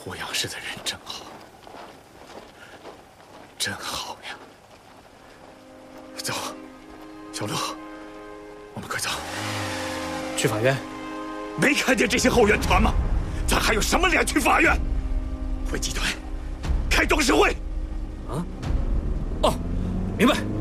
胡杨氏的人真好，真好呀！走，小陆，我们快走。 去法院？ 没看见这些后援团吗？咱还有什么脸去法院？回集团开董事会。 啊？哦，明白。